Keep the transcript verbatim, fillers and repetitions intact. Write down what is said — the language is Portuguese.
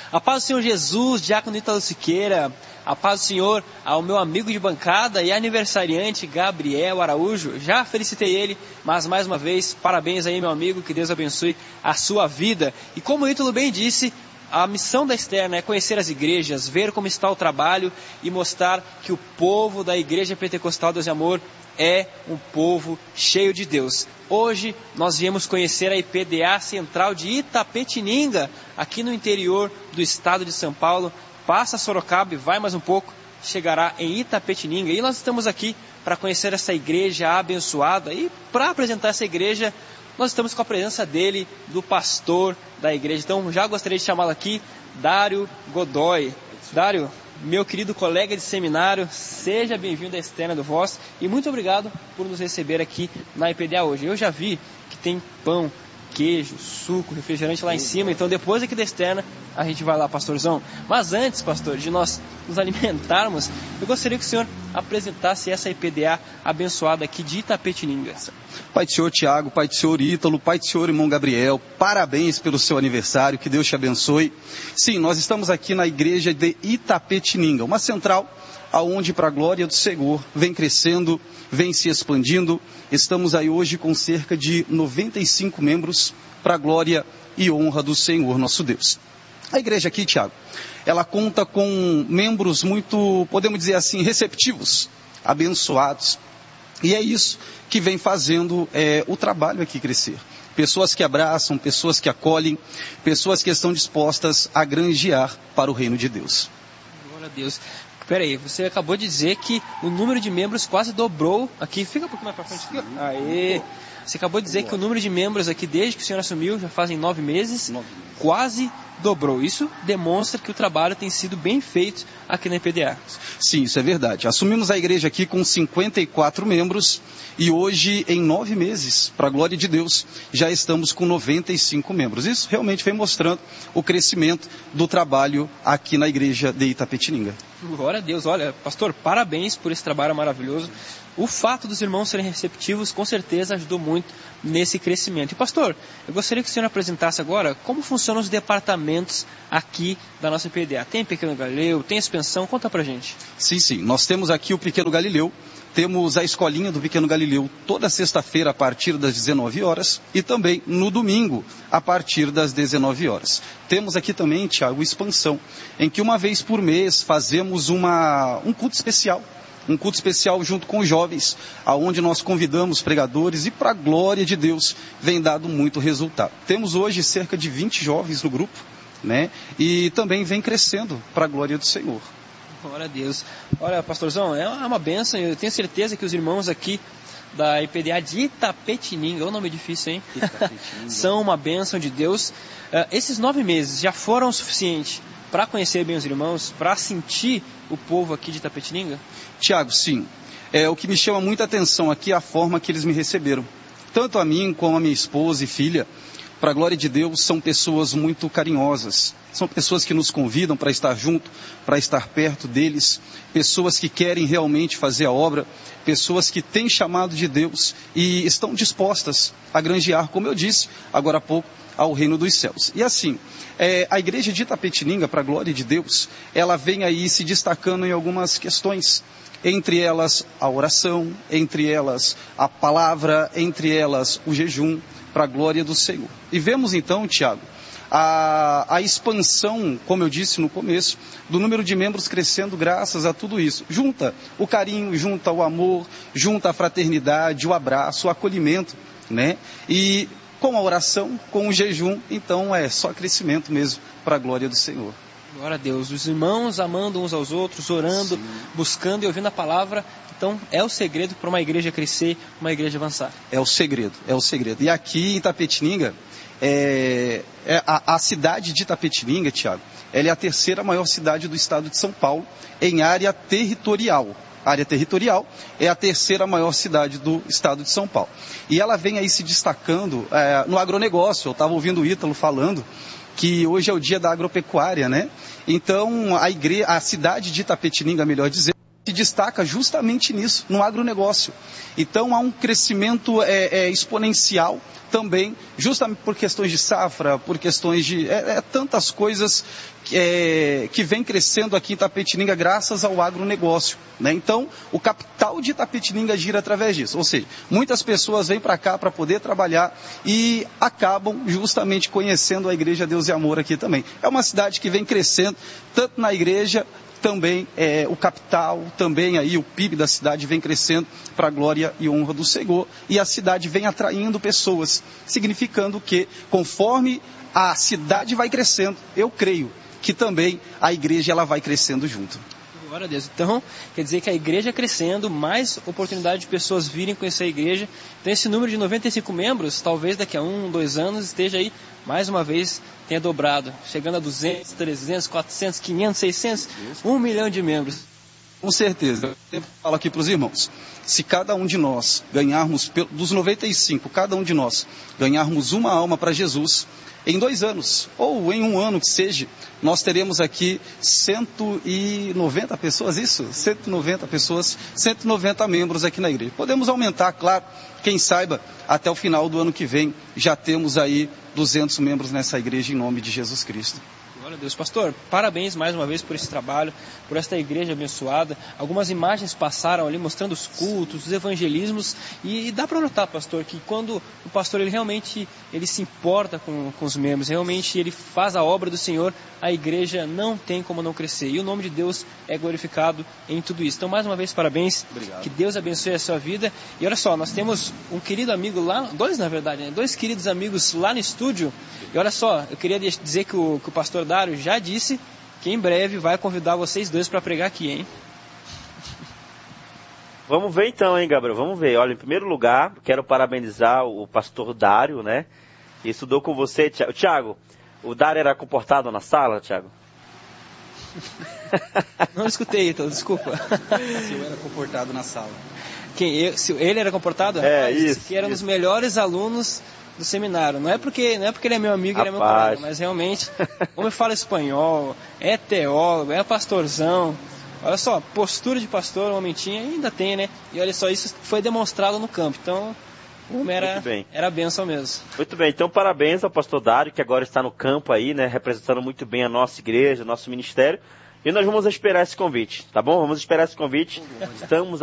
A paz do Senhor Jesus, diácono Ítalo Siqueira. A paz do Senhor ao meu amigo de bancada e aniversariante Gabriel Araújo. Já felicitei ele, mas mais uma vez, parabéns aí, meu amigo, que Deus abençoe a sua vida. E como o Ítalo bem disse, a missão da externa é conhecer as igrejas, ver como está o trabalho e mostrar que o povo da Igreja Pentecostal Deus e Amor é um povo cheio de Deus. Hoje nós viemos conhecer a I P D A Central de Itapetininga, aqui no interior do estado de São Paulo. Passa Sorocaba e vai mais um pouco, chegará em Itapetininga. E nós estamos aqui para conhecer essa igreja abençoada. E para apresentar essa igreja, nós estamos com a presença dele, do pastor da igreja. Então já gostaria de chamá-lo aqui, Dário Godoy. Dário, meu querido colega de seminário, seja bem-vindo à externa do Voz e muito obrigado por nos receber aqui na I P D A hoje. Eu já vi que tem pão, queijo, suco, refrigerante lá em cima, então depois aqui da externa a gente vai lá, pastorzão. Mas antes, pastor, de nós nos alimentarmos, eu gostaria que o senhor apresentasse essa I P D A abençoada aqui de Itapetininga. Pai do Senhor Tiago, Pai do Senhor Ítalo, Pai do Senhor irmão Gabriel, parabéns pelo seu aniversário, que Deus te abençoe. Sim, nós estamos aqui na igreja de Itapetininga, uma central aonde para a glória do Senhor vem crescendo, vem se expandindo. Estamos aí hoje com cerca de noventa e cinco membros para a glória e honra do Senhor nosso Deus. A igreja aqui, Tiago, ela conta com membros muito, podemos dizer assim, receptivos, abençoados. E é isso que vem fazendo é, o trabalho aqui crescer. Pessoas que abraçam, pessoas que acolhem, pessoas que estão dispostas a granjear para o reino de Deus. Glória a Deus. Peraí, você acabou de dizer que o número de membros quase dobrou aqui. Fica um pouco mais para frente aqui. Aê! Você acabou de dizer que o número de membros aqui, desde que o senhor assumiu, já fazem nove meses, nove meses. quase dobrou. Isso demonstra que o trabalho tem sido bem feito aqui na I P D A. Sim, isso é verdade. Assumimos a igreja aqui com cinquenta e quatro membros e hoje, em nove meses, para a glória de Deus, já estamos com noventa e cinco membros. Isso realmente vem mostrando o crescimento do trabalho aqui na igreja de Itapetininga. Glória a Deus. Olha, pastor, parabéns por esse trabalho maravilhoso. O fato dos irmãos serem receptivos, com certeza, ajudou muito nesse crescimento. E, pastor, eu gostaria que o senhor apresentasse agora como funcionam os departamentos aqui da nossa I P D A. Tem Pequeno Galileu, tem expansão? Conta pra gente. Sim, sim. Nós temos aqui o Pequeno Galileu, temos a escolinha do Pequeno Galileu toda sexta-feira a partir das dezenove horas e também no domingo a partir das dezenove horas. Temos aqui também, Tiago, expansão, em que uma vez por mês fazemos uma, um culto especial. Um culto especial junto com os jovens, aonde nós convidamos pregadores e para a glória de Deus vem dado muito resultado. Temos hoje cerca de vinte jovens no grupo, né? E também vem crescendo para a glória do Senhor. Glória a Deus. Olha, pastorzão, é uma bênção. Eu tenho certeza que os irmãos aqui da I P D A de Itapetininga, é um nome difícil, hein? São uma bênção de Deus. Uh, esses nove meses já foram o suficiente para conhecer bem os irmãos, para sentir o povo aqui de Itapetininga? Tiago, sim. É, o que me chama muita atenção aqui é a forma que eles me receberam. Tanto a mim como a minha esposa e filha, para a glória de Deus, são pessoas muito carinhosas. São pessoas que nos convidam para estar junto, para estar perto deles. Pessoas que querem realmente fazer a obra. Pessoas que têm chamado de Deus e estão dispostas a granjear, como eu disse agora há pouco, ao reino dos céus. E assim, é, a igreja de Itapetininga, para a glória de Deus, ela vem aí se destacando em algumas questões. Entre elas a oração, entre elas a palavra, entre elas o jejum, para a glória do Senhor. E vemos então, Tiago, a, a expansão, como eu disse no começo, do número de membros crescendo graças a tudo isso. Junta o carinho, junta o amor, junta a fraternidade, o abraço, o acolhimento, né? E com a oração, com o jejum, então é só crescimento mesmo para a glória do Senhor. Glória a Deus. Os irmãos amando uns aos outros, orando, sim, buscando e ouvindo a palavra. Então, é o segredo para uma igreja crescer, uma igreja avançar. É o segredo, é o segredo. E aqui em Itapetininga, é, é a, a cidade de Itapetininga, Tiago, ela é a terceira maior cidade do estado de São Paulo em área territorial. A área territorial é a terceira maior cidade do estado de São Paulo. E ela vem aí se destacando é, no agronegócio. Eu estava ouvindo o Ítalo falando que hoje é o dia da agropecuária, né? Então, a, igre... a cidade de Itapetininga, melhor dizer, se destaca justamente nisso, no agronegócio. Então há um crescimento é, é, exponencial também, justamente por questões de safra, por questões de é, é, tantas coisas que, é, que vem crescendo aqui em Itapetininga graças ao agronegócio, né? Então o capital de Itapetininga gira através disso, ou seja, muitas pessoas vêm para cá para poder trabalhar e acabam justamente conhecendo a Igreja Deus e Amor aqui também. É uma cidade que vem crescendo, tanto na igreja, também é, o capital, também aí o P I B da cidade vem crescendo para a glória e honra do Senhor, e a cidade vem atraindo pessoas, significando que conforme a cidade vai crescendo, eu creio que também a igreja ela vai crescendo junto. Glória a Deus. Então, quer dizer que a igreja crescendo, mais oportunidade de pessoas virem conhecer a igreja. Então, esse número de noventa e cinco membros, talvez daqui a um, dois anos, esteja aí, mais uma vez, tenha dobrado, chegando a duzentos, trezentos, quatrocentos, quinhentos, seiscentos, um milhão de membros. Com certeza. Eu sempre falo aqui para os irmãos, se cada um de nós ganharmos, dos noventa e cinco, cada um de nós ganharmos uma alma para Jesus, em dois anos, ou em um ano que seja, nós teremos aqui cento e noventa pessoas, isso? cento e noventa pessoas, cento e noventa membros aqui na igreja. Podemos aumentar, claro, quem saiba, até o final do ano que vem, já temos aí duzentos membros nessa igreja em nome de Jesus Cristo. Glória a Deus. Pastor, parabéns mais uma vez por esse trabalho, por esta igreja abençoada. Algumas imagens passaram ali mostrando os cultos, os evangelismos, e, e dá para notar, pastor, que quando o pastor ele realmente ele se importa com, com os membros, realmente ele faz a obra do Senhor, a igreja não tem como não crescer. E o nome de Deus é glorificado em tudo isso. Então, mais uma vez, parabéns. Obrigado. Que Deus abençoe a sua vida. E olha só, nós temos um querido amigo lá, dois na verdade, né? dois queridos amigos lá no estúdio. E olha só, eu queria dizer que o, que o pastor Dário já disse que em breve vai convidar vocês dois para pregar aqui, hein? Vamos ver então, hein, Gabriel? Vamos ver. Olha, em primeiro lugar, quero parabenizar o pastor Dário, né? Que estudou com você, Tiago. Tiago, o Dário era comportado na sala, Tiago? Não escutei, então, desculpa. Se eu era comportado na sala. Quem? Eu, se ele era comportado? É, Rapaz, isso. Que era um dos melhores alunos do seminário. Não é porque, não é porque ele é meu amigo, ele é meu Rapaz. colega, mas realmente, o homem fala espanhol, é teólogo, é pastorzão. Olha só, postura de pastor o homem tinha e ainda tem, né? E olha só, isso foi demonstrado no campo. Então, o homem era, era bênção mesmo. Muito bem, então parabéns ao pastor Dário, que agora está no campo aí, né? Representando muito bem a nossa igreja, o nosso ministério. E nós vamos esperar esse convite, tá bom? Vamos esperar esse convite. Estamos